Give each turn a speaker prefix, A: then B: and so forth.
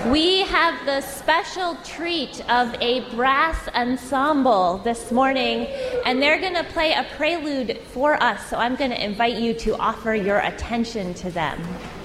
A: We have the special treat of a brass ensemble this morning, and they're going to play a prelude for us, so I'm going to invite you to offer your attention to them.